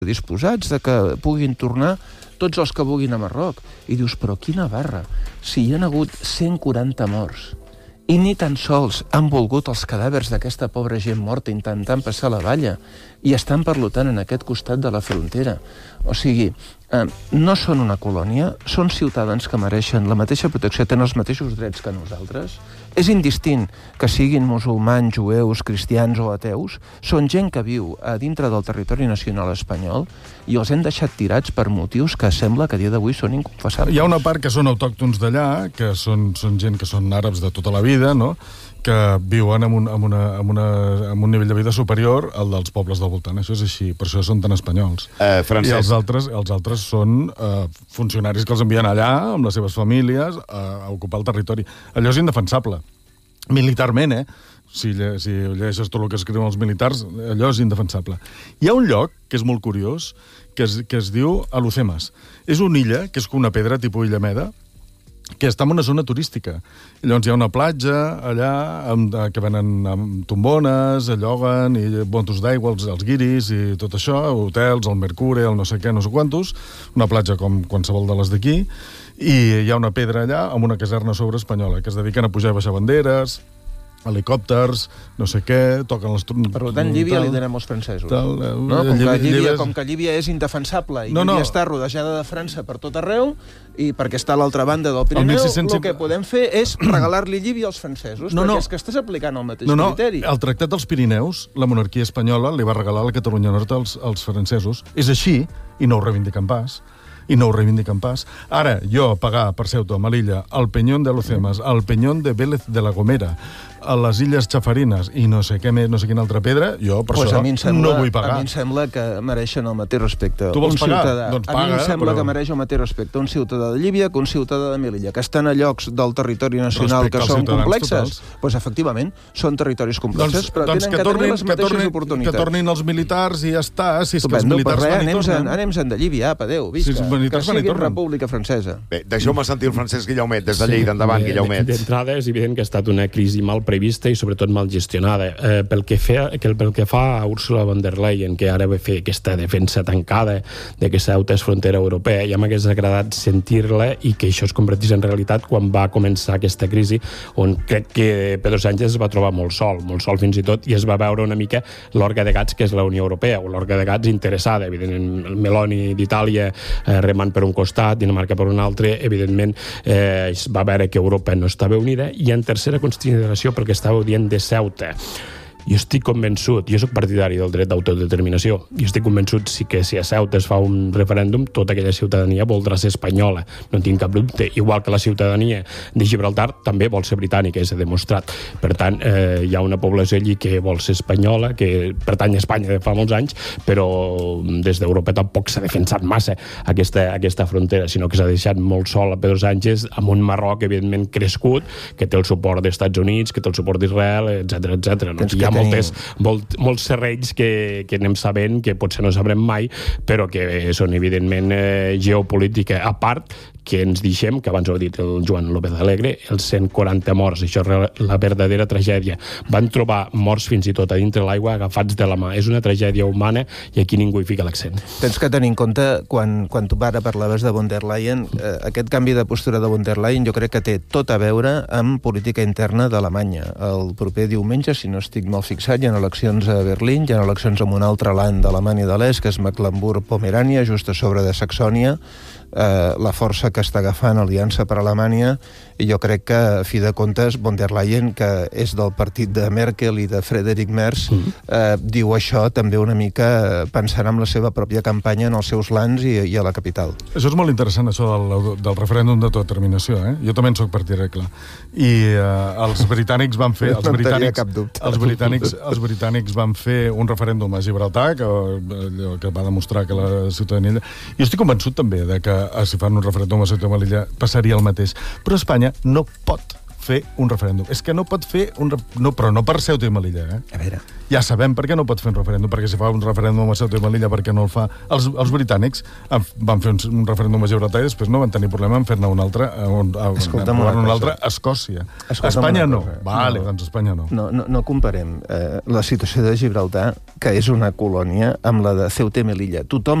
disposats de que puguin tornar tots els que vulguin a Marroc. I dius, però quina barra, si hi ha hagut 140 morts i ni tan sols han volgut els cadàvers d'aquesta pobra gent morta intentant passar la valla i estan, per tant, en aquest costat de la frontera. O sigui, no són una colònia, són ciutadans que mereixen la mateixa protecció, tenen els mateixos drets que nosaltres. És indistint que siguin musulmans, jueus, cristians o ateus, són gent que viu a dintre del territori nacional espanyol i els hem deixat tirats per motius que sembla que a dia d'avui són inconfessables. Hi ha una part que són autòctons d'allà, que són gent que són àrabs de tota la vida, no?, que viuen amb un nivell de vida superior al dels pobles del voltant. Això és així, per això són tan espanyols. I els altres són funcionaris que els envien allà, amb les seves famílies, a ocupar el territori. Allò és indefensable. Militarment, si llegeixes tot el que escriuen els militars, allò és indefensable. Hi ha un lloc, que és molt curiós, que es diu Alhucemas. És una illa, que és com una pedra, tipus Illa Meda, que està en una zona turística. I llavors hi ha una platja allà que venen amb tombones, lloguen, i bontos d'aigua, els guiris i tot això, hotels, el Mercure, el no sé què, no sé quantos, una platja com qualsevol de les d'aquí, i hi ha una pedra allà amb una caserna sobre espanyola, que es dediquen a pujar i baixar banderes, helicòpters, no sé què, toquen les... Per tant, Líbia li donem als francesos. Com que Líbia és indefensable i Líbia està rodejada de França per tot arreu, i perquè està a l'altra banda del Pirineu, el que podem fer és regalar-li Líbia als francesos, perquè és que estàs aplicant el mateix criteri. El Tractat dels Pirineus, la monarquia espanyola li va regalar la Catalunya Nord als francesos. És així, i no ho reivindiquen pas. Ara, jo pagar per Ceuta, Melilla, el Peñón de Alhucemas, el Peñón de Vélez de la Gomera, a les Illes Xafarines i no sé què més, no sé quina altra pedra, jo per això no vull pagar. A mi em sembla que mereixen el mateix respecte. Tu vols pagar? Doncs paga. A mi em sembla que mereix el mateix respecte un ciutadà de Líbia que un ciutadà de Melilla, que estan a llocs del territori nacional que són complexes. Doncs efectivament, són territoris complexes, però tenen que tenir les mateixes oportunitats. Que tornin els militars i ja està, si és que els militars van i tornen. Anem-se'n de Líbia, apa, adéu, visca, que sigui República Francesa. Bé, deixeu-me sentir el Francesc Guillaumet, des de Lleida, endavant, Guillaumet. D'entrada, és evident que ha estat una crisi mal prevista i sobretot mal gestionada. Pel que fa a Ursula von der Leyen, que ara va fer aquesta defensa tancada de que Ceuta és frontera europea, ja m'hagués agradat sentir-la i que això es convertís en realitat quan va començar aquesta crisi, on crec que Pedro Sánchez es va trobar molt sol fins i tot, i es va veure una mica l'orga de gats que és la Unió Europea, o l'orga de gats interessada, evidentment, el Meloni d'Itàlia remant per un costat, Dinamarca per un altre, evidentment es va veure que Europa no estava unida, i en tercera consideració, pel que estàveu dient de Ceuta. Jo estic convençut, jo soc partidari del dret d'autodeterminació, i estic convençut que si a Ceuta es fa un referèndum, tota aquella ciutadania voldrà ser espanyola, no en tinc cap dubte, igual que la ciutadania de Gibraltar també vol ser britànica, s'ha demostrat. Per tant, hi ha una població allí que vol ser espanyola, que pertany a Espanya de fa molts anys, però des d'Europa tampoc s'ha defensat massa aquesta frontera, sinó que s'ha deixat molt sol a Pedro Sánchez amb un Marroc, evidentment, crescut, que té el suport dels Estats Units, que té el suport d'Israel, etc. Hi ha molts serrells que anem sabent, que potser no sabrem mai, però que són evidentment geopolítica. A part, que ens deixem, que abans ho ha dit el Joan López Alegre, els 140 morts, això és la verdadera tragèdia. Van trobar morts fins i tot a dintre l'aigua agafats de la mà. És una tragèdia humana i aquí ningú hi fica l'accent. Tens que tenir en compte, quan tu ara parlaves de von der Leyen, aquest canvi de postura de von der Leyen jo crec que té tot a veure amb política interna d'Alemanya. El proper diumenge, si no estic molt fixat, hi ha eleccions a Berlín, hi ha eleccions en un altre land d'Alemanya de l'Est, que és Mecklenburg-Pomerània, just a sobre de Saxònia, la força que està agafant Aliança per Alemanya, i jo crec que, a fi de comptes, von der Leyen, que és del partit de Merkel i de Friedrich Merz, diu això també una mica pensant en la seva pròpia campanya en els seus lands i a la capital. Això és molt interessant, això del referèndum d'autodeterminació, Jo també en soc partidari, clar. I els britànics van fer... Els britànics van fer un referèndum a Gibraltar, que va demostrar que la ciutadania... Jo estic convençut també de que si fan un referèndum a Ceuta i Melilla passaria el mateix. Però Espanya no pot fer un referèndum. És que no pot fer però no per Ceuta i Melilla, eh? A veure... Ja sabem per què no pot fer un referèndum, perquè si fa un referèndum a Ceuta i Melilla, perquè no el fa... Els britànics van fer un referèndum a Gibraltar i després no van tenir problema en fer-ne un altre a Escòcia. Espanya no. Vale, doncs Espanya no. No comparem la situació de Gibraltar, que és una colònia, amb la de Ceuta i Melilla. Tothom